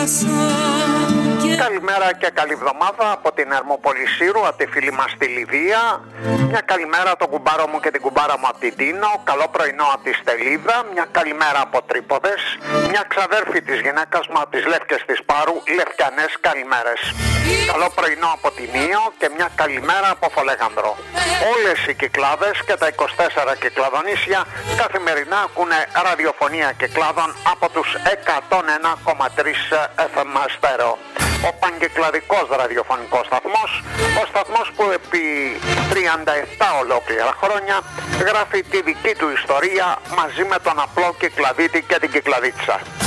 Καλημέρα και καλή εβδομάδα από την Ερμόπολη Σύρου, από τη φίλη μας στη Λιβύα. Μια καλημέρα τον κουμπάρο μου και την κουμπάρα μου από την Τίνο. Καλό πρωινό από τη Στελίδα. Μια καλημέρα από Τρίποδες. Μια ξαδέρφη της γυναίκας μου από τις Λεύκες της Πάρου. Λευκιανές καλημέρες. Καλό πρωινό από την Ήο και μια καλημέρα από Φολέγανδρο. Όλες οι Κυκλάδες και τα 24 Κυκλαδονήσια καθημερινά ακούνε ραδιοφωνία Κυκλάδων από τους 101,3 FM στέρεο. Ο πανκυκλαδικός ραδιοφωνικός σταθμός, ο σταθμός που επί 37 ολόκληρα χρόνια γράφει τη δική του ιστορία μαζί με τον απλό Κυκλαδίτη και την Κυκλαδίτσα.